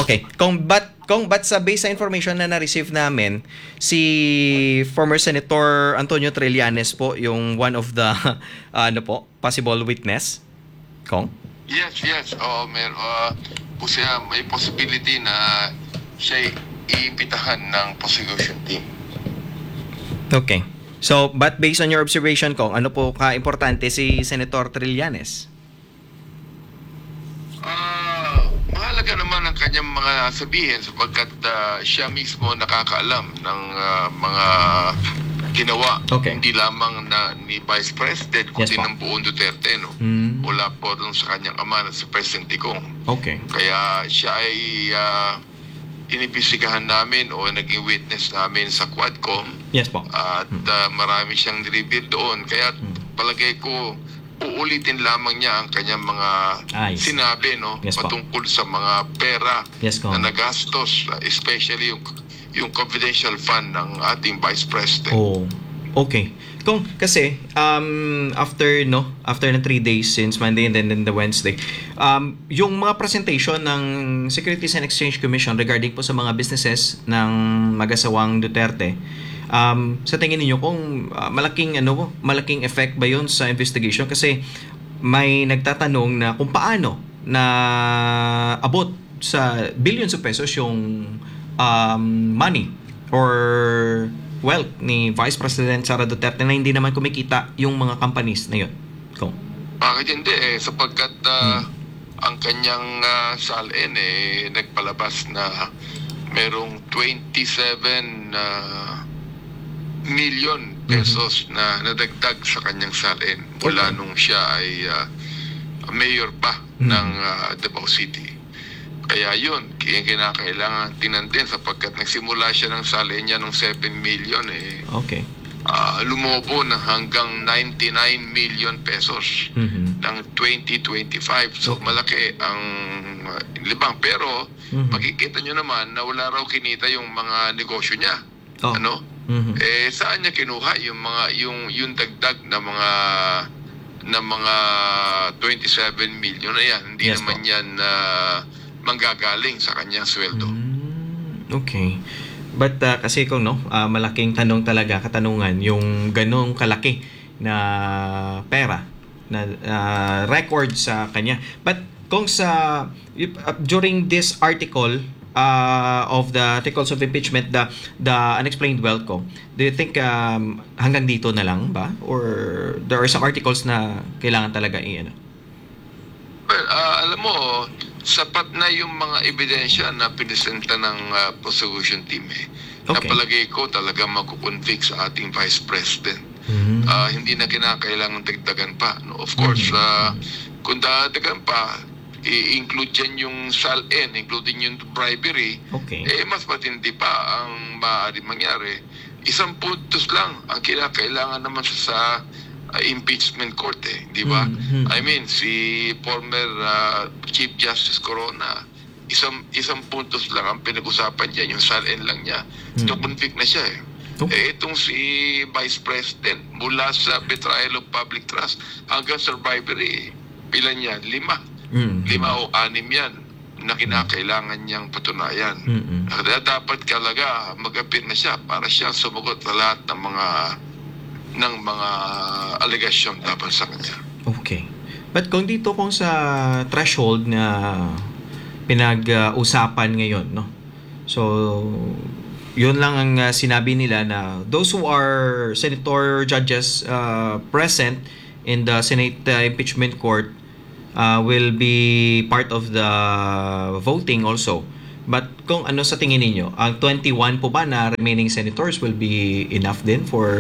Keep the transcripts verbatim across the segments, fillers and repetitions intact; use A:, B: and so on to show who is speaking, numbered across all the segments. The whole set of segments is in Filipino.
A: Okay. Kung but kung but sa base sa information na na-receive namin, si former Senator Antonio Trillanes po yung one of the ano po, possible witness. Kong?
B: Yes, yes. Oh, mer uh, po siya, may possibility na siya iimbitahan ng prosecution team.
A: Okay. So, but based on your observation, Kong, ano po ka-importante si Senator Trillanes?
B: Ah, mahalaga naman ang kanyang mga sabihin sapagkat uh, siya mismo nakakaalam ng uh, mga ginawa.
A: Okay.
B: Hindi lamang na ni Vice President, kundi
A: Yes,
B: ng buong Duterte, no?
A: Mm.
B: Mula po dun sa kanyang ama na si President Digong.
A: Okay.
B: Kaya siya ay uh, inibisigahan namin o naging witness namin sa Quadcom.
A: Yes po.
B: At uh, marami siyang reveal doon. Kaya palagay ko, uulitin lamang niya ang kanyang mga
A: Ayos.
B: sinabi, no?
A: Yes, po.
B: Patungkol sa mga pera
A: Yes, Kong.
B: na nagastos, especially yung yung confidential fund ng ating Vice President.
A: Oh, okay. Kung kasi um after no, after ng three days since Monday and then, then the Wednesday, um yung mga presentation ng Securities and Exchange Commission regarding po sa mga businesses ng mag-asawang Duterte, um sa tingin niyo kung uh, malaking ano, malaking effect ba 'yun sa investigation kasi may nagtatanong na kung paano na abot sa billions of pesos yung um, money or wealth ni Vice President Sara Duterte na hindi naman kumikita yung mga companies na yun. Kung
B: Bakit hindi eh, sapagkat uh, hmm. ang kanyang uh, salin eh, nagpalabas na merong twenty-seven uh, million pesos mm-hmm. na nadagdag sa kanyang salin mula okay. nung siya ay uh, mayor pa mm-hmm. ng uh, Davao City. Kaya yun, kinakailangan tinantin sapagkat nagsimula siya ng salin niya ng seven million eh.
A: Okay.
B: Uh, lumobo na hanggang ninety-nine million pesos
A: mm-hmm. ng
B: twenty twenty-five. So okay. malaki ang uh, libang. Pero mm-hmm. makikita nyo naman na wala raw kinita yung mga negosyo niya.
A: Oh.
B: Ano?
A: Mm-hmm.
B: Eh saan niya kinuha yung mga yung yung dagdag na mga na mga twenty-seven million na yan? Hindi
A: yes,
B: naman
A: po.
B: yan uh, manggagaling sa kanyang sweldo.
A: Mm, okay. But uh, kasi kung no, uh, malaking tanong talaga, katanungan, yung ganong kalaki na pera na uh, record sa kanya. But kung sa uh, during this article uh, of the articles of impeachment, the the unexplained wealth ko, do you think um, hanggang dito na lang ba, or there are some articles na kailangan talaga i-ano?
B: Well, uh, alam mo, sapat na yung mga ebidensya na pinisenta ng uh, prosecution team eh.
A: Okay.
B: Napalagay ko talaga magkukonvict sa ating Vice President.
A: Mm-hmm.
B: Uh, hindi na kinakailangan dagdagan pa. No? Of course, uh, kung dagdagan pa, i-include dyan yung S A L N, including yung bribery,
A: okay.
B: eh mas matindi pa ang maaari mangyari. Isang puntos lang ang kinakailangan naman sa Uh, impeachment court eh, di ba?
A: Mm-hmm.
B: I mean, si former uh, Chief Justice Corona, isang isang puntos lang ang pinag-usapan niya, yung S A L N lang niya. Mm-hmm. To-convict na siya eh. Oh. Eh, itong si Vice President, mula sa betrayal of public trust hanggang sa bribery, pilan yan? Lima.
A: Mm-hmm. Lima
B: o anim yan na kinakailangan niyang patunayan.
A: Mm-hmm.
B: Kaya dapat talaga mag-appear na siya para siya sumagot sa lahat ng mga ng mga allegation dapat sa kanya.
A: Okay. But kung dito kung sa threshold na pinag-usapan ngayon, no? So, yun lang ang uh, sinabi nila na those who are senator judges uh, present in the Senate uh, impeachment court uh, will be part of the voting also. But kung ano sa tingin niyo, ang twenty-one po ba na remaining senators will be enough din for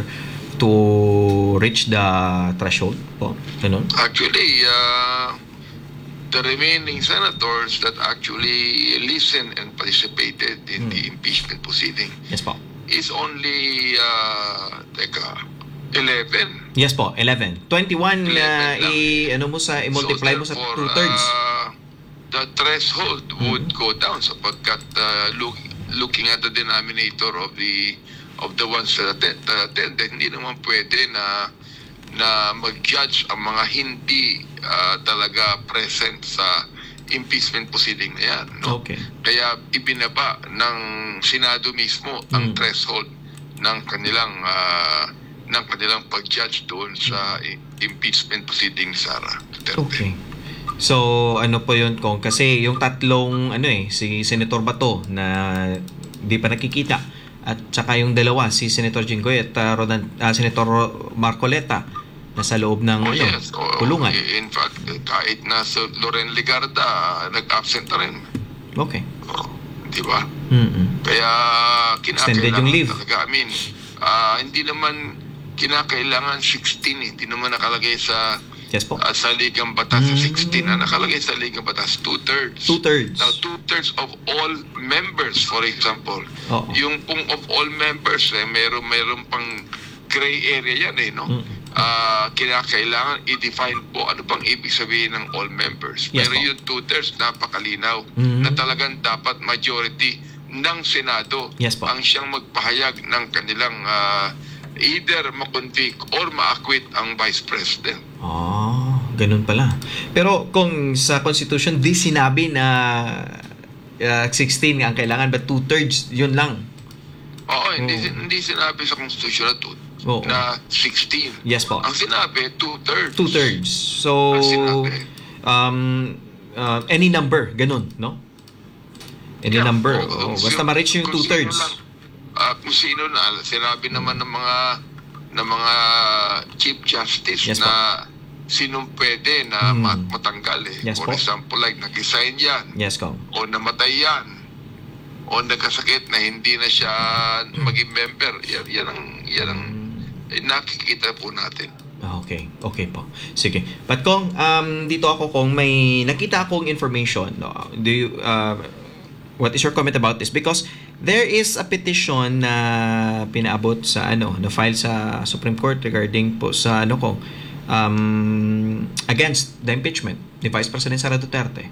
A: to reach the threshold po? Ganun?
B: Actually, uh, the remaining senators that actually listened and participated in hmm. the impeachment proceeding
A: yes po.
B: is only, uh, teka, eleven.
A: Yes po, eleven. twenty-one, uh, i, ano mo sa, i-multiply so, mo sa two-thirds.
B: Uh, the threshold hmm. would go down sapagkat uh, look, looking at the denominator of the of the ones that attended, hindi naman pwede na na mag-judge ang mga hindi uh, talaga present sa impeachment proceeding na yan. No?
A: Okay.
B: Kaya ibinaba ng Senado mismo ang
A: Mm.
B: threshold ng kanilang ah, ng kanilang pag-judge doon sa i- impeachment proceeding ni Sara Duterte.
A: Okay. So, ano po yun, Kong? Kasi yung tatlong, ano eh, si Senator Bato na di pa nakikita at saka yung dalawa, si Senator Jinggoy at uh, Rodan, ah, Senator Marcoleta nasa loob ng
B: Oh,
A: ano,
B: yes. Oh,
A: kulungan.
B: In fact, kahit na sa Loren Ligarda, nag-absent na rin.
A: Okay.
B: Oh, di ba?
A: Mm-mm.
B: Kaya
A: Extended
B: kinakailangan
A: yung leave.
B: talaga. I mean, ah, hindi naman kinakailangan sixteen eh. Hindi naman nakalagay sa
A: Yes po.
B: ah, sa Ligang Batas sa
A: Mm.
B: sixteen. Ang nakalagay sa Ligang Batas, two-thirds.
A: Two-thirds.
B: Now, two-thirds of all members, for example.
A: Oo.
B: Yung pong of all members, eh, meron, meron pang gray area yan eh, no?
A: Mm.
B: Ah, kinakailangan i-define po ano bang ibig sabihin ng all members.
A: Yes
B: Pero
A: po.
B: yung two-thirds, napakalinaw
A: Mhm.
B: na talagang dapat majority ng Senado
A: Yes po.
B: ang siyang magpahayag ng kanilang ah, either makonvict or ma-acquit ang Vice President.
A: Oh, ganun pala. Pero kung sa Constitution, di sinabi na uh, sixteen ang kailangan, but two-thirds, yun lang.
B: Oo, hindi,
A: Oo.
B: hindi sinabi sa Constitution na, two,
A: Oo.
B: na sixteen.
A: Yes po.
B: Ang sinabi, two-thirds.
A: Two-thirds. So,
B: Ang sinabi.
A: um, uh, any number, ganun, no? Any
B: Yeah,
A: number.
B: oo,
A: Oh,
B: kung
A: basta
B: sino-
A: ma-reach yung
B: kung sino
A: two-thirds.
B: lang, ah, kung sino na, sinabi naman ng mga ng mga Chief Justice
A: Yes,
B: na sinong pwede na
A: Hmm.
B: mat- matanggal eh.
A: Yes,
B: For
A: po.
B: example, like nag-resign yan,
A: Yes, Kong.
B: o namatay yan, o nagkasakit na hindi na siya maging member. Yan, yan ang, yan ang eh, nakikita po natin.
A: Ah, Okay, okay po. Sige. But Kong, um, dito ako kung may nakita akong information, no? Do you, uh, what is your comment about this? Because there is a petition na pinaabot sa ano, na file sa Supreme Court regarding po sa ano ko, um, against the impeachment ni Vice President Sara Duterte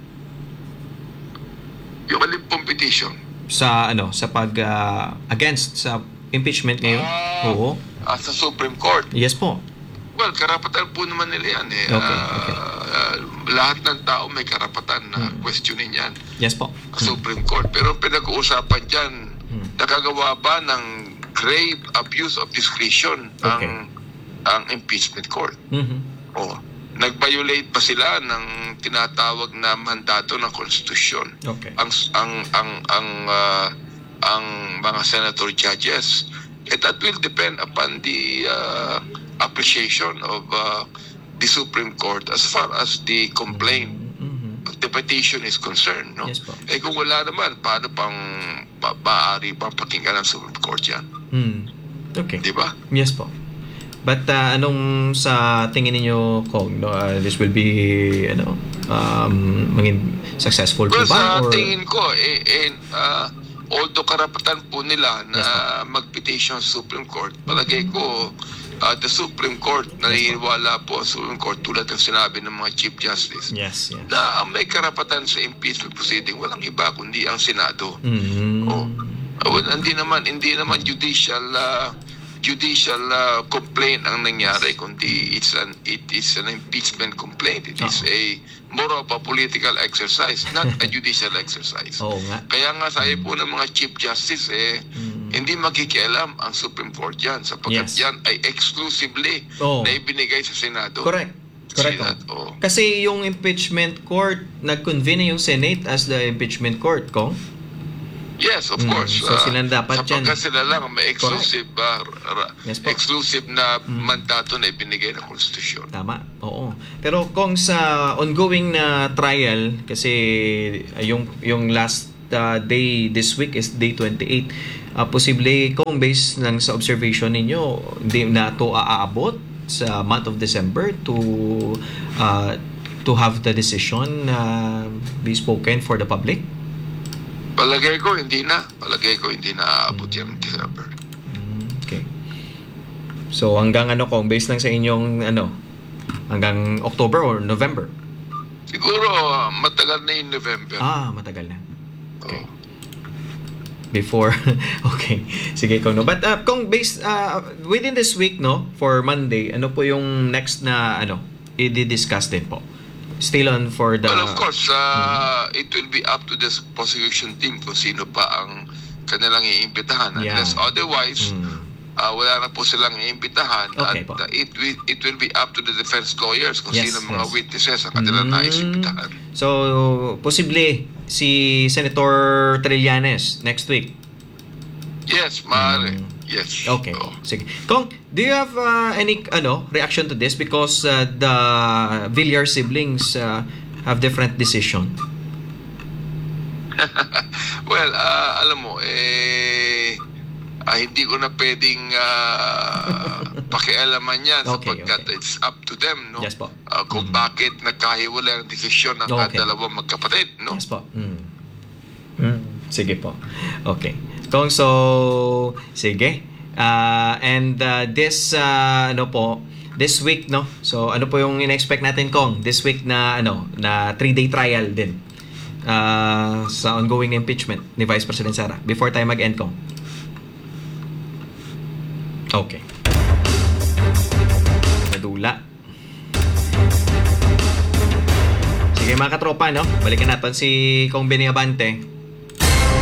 B: Yung alin pong petition,
A: sa ano, sa pag uh, against sa impeachment ngayon.
B: Ah.
A: Oo.
B: ah, sa Supreme Court.
A: Yes po.
B: Well, karapatan po naman nila yan eh.
A: Okay,
B: Ah,
A: okay.
B: ah, lahat ng tao may karapatan na
A: Hmm.
B: questionin yan
A: Yes po.
B: sa Supreme Court. Pero ang pinag-uusapan dyan,
A: Hmm.
B: nakagawa ba ng grave abuse of discretion
A: Okay.
B: ang ang impeachment court?
A: Mhm.
B: O, nag-violate pa sila ng tinatawag na mandato ng konstitusyon.
A: Okay.
B: Ang ang ang ang ah, ang mga senator judges. Eh, that will depend upon the uh, appreciation of uh, the Supreme Court as far as the complaint,
A: Mhm.
B: the petition is concerned. No?
A: Yes po.
B: Eh kung wala naman, paano pang ma- maaari pang pakinggan ng Supreme Court yan?
A: Hmm. Okay.
B: Di ba?
A: Yes po. But uh, anong sa tingin ninyo, Kong, no, uh, this will be ano um maging successful po
B: Well,
A: ba
B: sa
A: or
B: tingin ko, eh, eh, ah, although karapatan po nila na
A: Yes,
B: mag-petition sa Supreme Court, palagay ko, ah, the Supreme Court, naniniwala po sa Supreme Court tulad ng sinabi ng mga Chief Justice,
A: yes, yes.
B: na ang may karapatan sa impeachment proceeding, walang iba kundi ang Senado.
A: Mm.
B: Oh. Ah, well, hindi naman, hindi naman judicial ah, judicial ah, complaint ang nangyari, kundi it's an it is an impeachment complaint. It is
A: Oo.
B: a more of a political exercise, not a judicial exercise.
A: Oo nga.
B: Kaya nga sabi po ng mga Chief Justice, eh,
A: Mm.
B: hindi makikialam ang Supreme Court yan sapagkat
A: Yes.
B: yan ay exclusively
A: Oo.
B: na ibinigay sa Senado.
A: Correct. Correct.
B: Senate,
A: Kong.
B: oo.
A: Kasi yung impeachment court, nag-convene na yung Senate as the impeachment court, Kong.
B: Yes, of
A: Mm,
B: course.
A: so
B: Ah,
A: sila dapat yan.
B: sapagkat sila lang may exclusive ah, ra-
A: Yes po.
B: exclusive na
A: Mm.
B: mandato na ibinigay ng konstitusyon.
A: Tama, oo. Pero kung sa ongoing na trial, kasi uh, yung, yung last uh, day this week is day twenty-eight, uh, posible kung based lang sa observation ninyo, hindi na to aabot sa month of December to uh, to have the decision uh, be spoken for the public?
B: Palagay ko hindi na. Palagay ko hindi na aabot yan ng December.
A: Mm, okay. So hanggang ano kung based lang sa inyong ano, hanggang October or November?
B: Siguro ah, matagal na yung November.
A: Ah, matagal na. Okay.
B: Oo.
A: Before. Okay. Sige, kung no. But uh, kung based uh, within this week, no, for Monday, ano po yung next na ano, i-discuss din po still on for the...
B: Well, of course, uh, it will be up to the prosecution team kung sino pa ang kanilang iimbitahan.
A: Yeah.
B: Unless otherwise,
A: Mm.
B: uh, wala na po silang iimbitahan.
A: Okay
B: at
A: po.
B: uh, it, will, it will be up to the defense lawyers kung
A: Yes,
B: sino mga
A: yes.
B: witnesses ang kanilang
A: Mm.
B: nais imbitahan.
A: So, posible si Senator Trillanes next week.
B: Yes, maaari.
A: Mm.
B: Yes.
A: Okay.
B: Oo.
A: Sige. Kong, do you have uh, any ano reaction to this because uh, the Villar siblings uh, have different decision?
B: Well, uh, alam mo, eh, ah, hindi ko na pwedeng uh, pakialaman yan
A: Okay,
B: sapagkat
A: okay.
B: it's up to them, no?
A: Yes po.
B: Ah, kung
A: Mhm.
B: bakit nagkahiwalay ang desisyon ng
A: Okay.
B: dalawang magkapatid, no?
A: Yes po. Mm. Mm. Sige po. Okay. Kong, so, sige. Uh, and uh, this, uh, ano po, this week, no? So, ano po yung in-expect natin, Kong? This week na, ano, na three-day trial din uh, sa ongoing impeachment ni Vice President Sara before tayo mag-end, Kong. Okay. Nadula. Sige mga katropa, no? Balikan natin si Kong Benny Abante.